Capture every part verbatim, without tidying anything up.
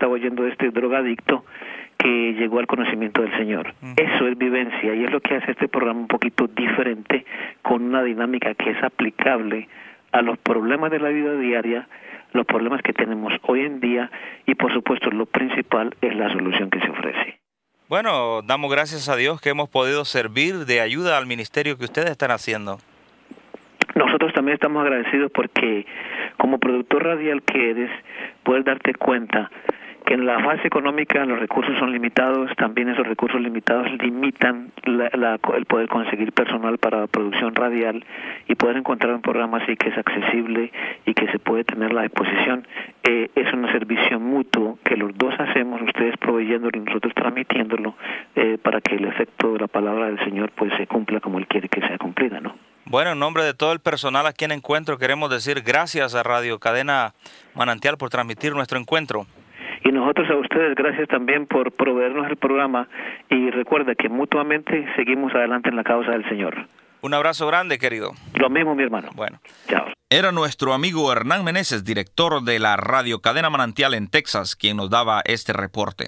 estaba oyendo de este drogadicto que llegó al conocimiento del Señor. Uh-huh. Eso es vivencia y es lo que hace este programa un poquito diferente, con una dinámica que es aplicable a los problemas de la vida diaria, los problemas que tenemos hoy en día y por supuesto lo principal es la solución que se ofrece. Bueno, damos gracias a Dios que hemos podido servir de ayuda al ministerio que ustedes están haciendo. Nosotros también estamos agradecidos porque como productor radial que eres, puedes darte cuenta que en la fase económica los recursos son limitados, también esos recursos limitados limitan la, la, el poder conseguir personal para producción radial y poder encontrar un programa así que es accesible y que se puede tener la disposición. Eh, es un servicio mutuo que los dos hacemos, ustedes proveyéndolo y nosotros transmitiéndolo eh, para que el efecto de la palabra del Señor pues se cumpla como Él quiere que sea cumplida, ¿no? Bueno, en nombre de todo el personal aquí en Encuentro queremos decir gracias a Radio Cadena Manantial por transmitir nuestro encuentro. Y nosotros a ustedes, gracias también por proveernos el programa y recuerda que mutuamente seguimos adelante en la causa del Señor. Un abrazo grande, querido. Lo mismo, mi hermano. Bueno. Chao. Era nuestro amigo Hernán Meneses, director de la Radio Cadena Manantial en Texas, quien nos daba este reporte.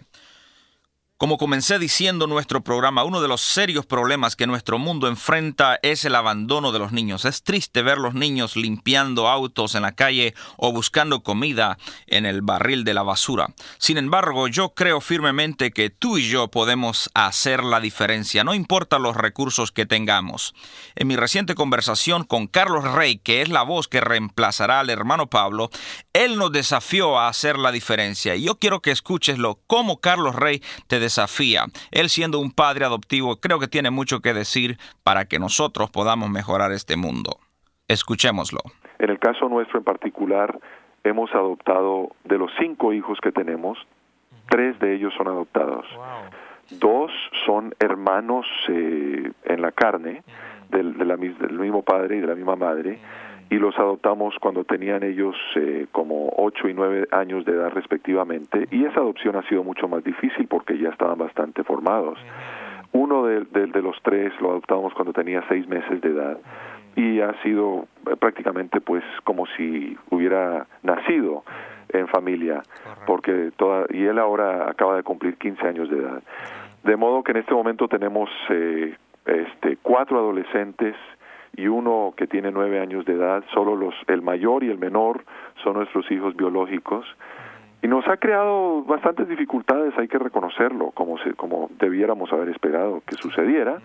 Como comencé diciendo nuestro programa, uno de los serios problemas que nuestro mundo enfrenta es el abandono de los niños. Es triste ver los niños limpiando autos en la calle o buscando comida en el barril de la basura. Sin embargo, yo creo firmemente que tú y yo podemos hacer la diferencia, no importa los recursos que tengamos. En mi reciente conversación con Carlos Rey, que es la voz que reemplazará al hermano Pablo, él nos desafió a hacer la diferencia. Y yo quiero que escucheslo, cómo Carlos Rey te desafía. Él, siendo un padre adoptivo, creo que tiene mucho que decir para que nosotros podamos mejorar este mundo. Escuchémoslo. En el caso nuestro en particular, hemos adoptado, de los cinco hijos que tenemos, tres de ellos son adoptados. Wow. Dos son hermanos eh, en la carne, del, de la, del mismo padre y de la misma madre, y los adoptamos cuando tenían ellos eh, como ocho y nueve años de edad respectivamente, y esa adopción ha sido mucho más difícil porque ya estaban bastante formados. Uno de, de, de los tres lo adoptamos cuando tenía seis meses de edad, y ha sido prácticamente pues como si hubiera nacido en familia, porque toda, y él ahora acaba de cumplir quince años de edad. De modo que en este momento tenemos eh, este, cuatro adolescentes y uno que tiene nueve años de edad. Solo los, el mayor y el menor son nuestros hijos biológicos. Y nos ha creado bastantes dificultades, hay que reconocerlo, como, se, como debiéramos haber esperado que sucediera.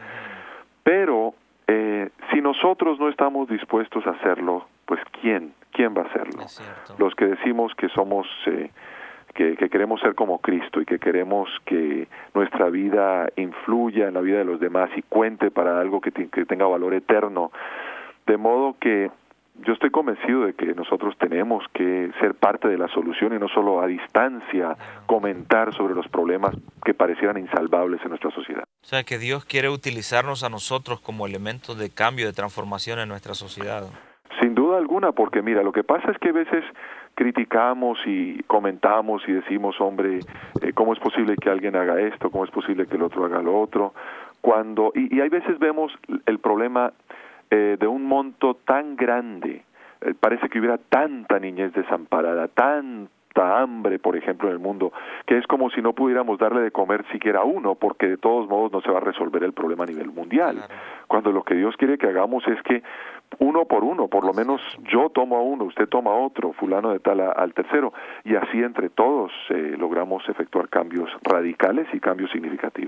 Pero eh, si nosotros no estamos dispuestos a hacerlo, pues ¿quién? ¿Quién va a hacerlo? Los que decimos que somos... Eh, Que, que queremos ser como Cristo y que queremos que nuestra vida influya en la vida de los demás y cuente para algo que, te, que tenga valor eterno. De modo que yo estoy convencido de que nosotros tenemos que ser parte de la solución y no solo a distancia comentar sobre los problemas que parecieran insalvables en nuestra sociedad. O sea, que Dios quiere utilizarnos a nosotros como elementos de cambio, de transformación en nuestra sociedad. Sin duda alguna, porque mira, lo que pasa es que a veces criticamos y comentamos y decimos, hombre, eh, ¿cómo es posible que alguien haga esto? ¿Cómo es posible que el otro haga lo otro? Cuando y, y hay veces vemos el problema eh, de un monto tan grande, eh, parece que hubiera tanta niñez desamparada, tanta hambre, por ejemplo, en el mundo, que es como si no pudiéramos darle de comer siquiera a uno, porque de todos modos no se va a resolver el problema a nivel mundial. Claro. Cuando lo que Dios quiere que hagamos es que uno por uno, por lo menos yo tomo a uno, usted toma a otro, fulano de tal a, al tercero, y así entre todos eh, logramos efectuar cambios radicales y cambios significativos.